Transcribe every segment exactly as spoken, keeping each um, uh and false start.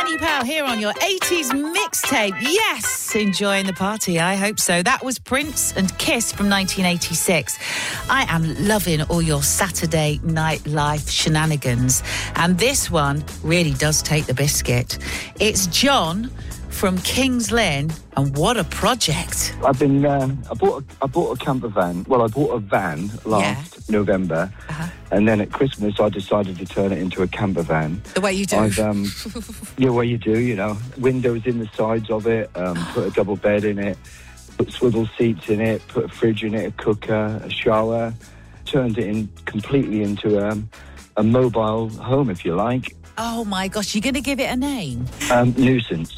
Danny Powell here on your eighties mixtape. Yes, enjoying the party, I hope so. That was Prince and Kiss from nineteen eighty-six. I am loving all your Saturday Night Live shenanigans, and this one really does take the biscuit. It's John from Kings Lynn, and what a project. I've been, um, I bought a, I bought a camper van. Well, I bought a van last yeah. November, uh-huh. and then at Christmas I decided to turn it into a camper van. The way you do. I've, um, yeah, way you do, you know. Windows in the sides of it, um, put a double bed in it, put swivel seats in it, put a fridge in it, a cooker, a shower, turned it in completely into um, a mobile home, if you like. Oh my gosh, you're going to give it a name? Um, nuisance.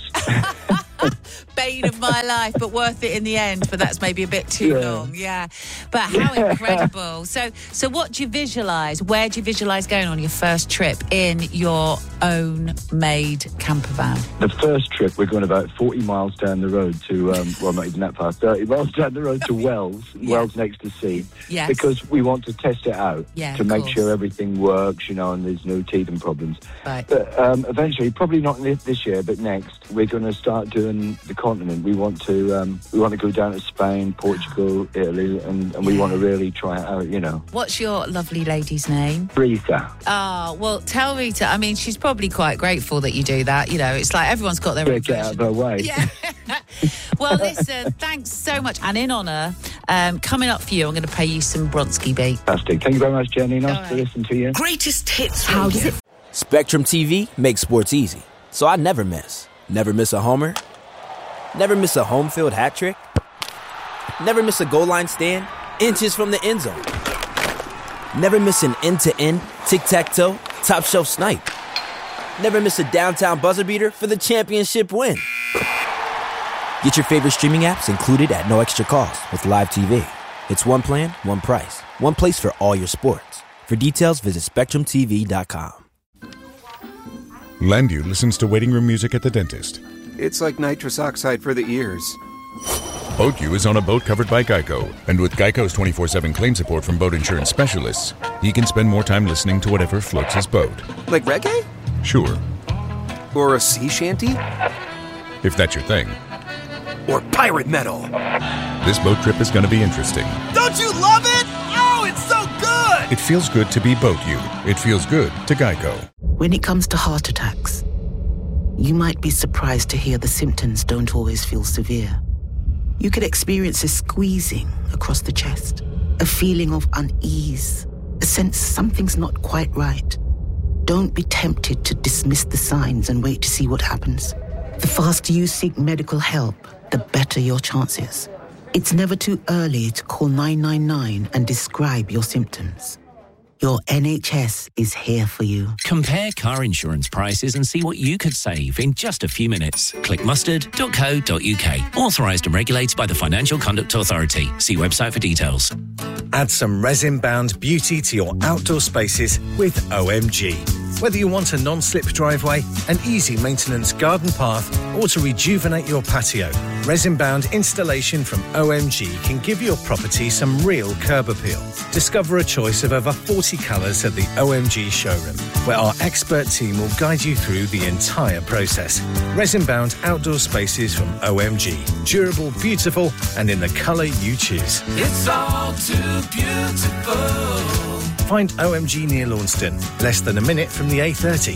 Bane of my life, but worth it in the end. But that's maybe a bit too yeah. long, yeah. But how incredible! So, so what do you visualise? Where do you visualise going on your first trip in your own made camper van? The first trip, we're going about forty miles down the road to, um, well, not even that far, thirty miles down the road to Wells, yeah. Wells next to sea. Yes. Because we want to test it out yeah, to make course. sure everything works, you know, and there's no teething problems. Right. But um, eventually, probably not this year, but next, we're going to start doing the continent. We want to um, we want to go down to Spain, Portugal, Italy, and, and we yeah. want to really try it out, you know. What's your lovely lady's name? Rita. Oh, well, tell Rita. I mean, she's probably quite grateful that you do that. You know, it's like everyone's got their yeah, own get out of her way. Yeah. Well, listen, thanks so much. And in honour, um, coming up for you, I'm going to play you some Bronski beat. Fantastic. Thank you very much, Jenny. Nice right. to listen to you. Greatest hits. How does it... Spectrum T V makes sports easy, so I never miss. Never miss a homer. Never miss a home field hat trick. Never miss a goal line stand. Inches from the end zone. Never miss an end-to-end, tic-tac-toe, top-shelf snipe. Never miss a downtown buzzer beater for the championship win. Get your favorite streaming apps included at no extra cost with Live T V. It's one plan, one price. One place for all your sports. For details, visit Spectrum T V dot com. Landu listens to waiting room music at the dentist. It's like nitrous oxide for the ears. BoatU is on a boat covered by Geico. And with Geico's twenty-four seven claim support from boat insurance specialists, he can spend more time listening to whatever floats his boat. Like reggae? Sure. Or a sea shanty? If that's your thing. Or pirate metal. This boat trip is going to be interesting. Don't you love it? Oh, it's so good! It feels good to be BoatU. It feels good to Geico. When it comes to heart attacks, you might be surprised to hear the symptoms don't always feel severe. You could experience a squeezing across the chest, a feeling of unease, a sense something's not quite right. Don't be tempted to dismiss the signs and wait to see what happens. The faster you seek medical help, the better your chances. It's never too early to call nine nine nine and describe your symptoms. Your N H S is here for you. Compare car insurance prices and see what you could save in just a few minutes. Click mustard dot co dot uk. Authorised and regulated by the Financial Conduct Authority. See website for details. Add some resin-bound beauty to your outdoor spaces with O M G. Whether you want a non-slip driveway, an easy maintenance garden path, or to rejuvenate your patio, resin-bound installation from O M G can give your property some real curb appeal. Discover a choice of over forty colours at the O M G showroom, where our expert team will guide you through the entire process. Resin-bound outdoor spaces from O M G. Durable, beautiful, and in the colour you choose. It's all too beautiful. Find O M G near Launceston, less than a minute from the A thirty.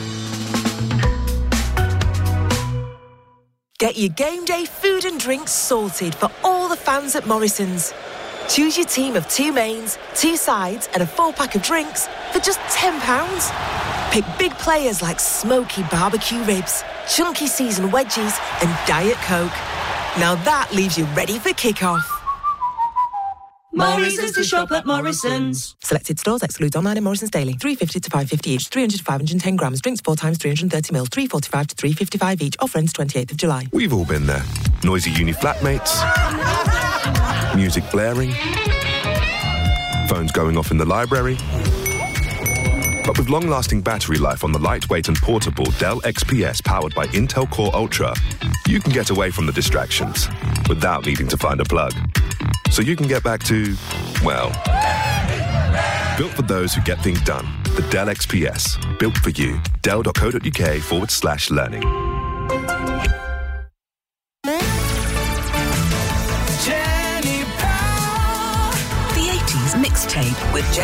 Get your game day food and drinks sorted for all the fans at Morrison's. Choose your team of two mains, two sides and a four-pack of drinks for just ten pounds. Pick big players like smoky barbecue ribs, chunky seasoned wedges and Diet Coke. Now that leaves you ready for kick-off. Morrison's to shop at Morrison's. Selected stores excludes online and Morrison's daily. three fifty to five fifty each, three hundred to five hundred ten grams. Drinks four times three hundred thirty mils, three forty-five to three fifty-five each. Offer ends twenty-eighth of July. We've all been there. Noisy uni flatmates. Music blaring. Phones going off in the library. But with long-lasting battery life on the lightweight and portable Dell X P S powered by Intel Core Ultra, you can get away from the distractions without needing to find a plug. So you can get back to, well, built for those who get things done. The Dell X P S. Built for you. Dell.co.uk forward slash learning. Jenny Powell. The eighties mixtape with Jenny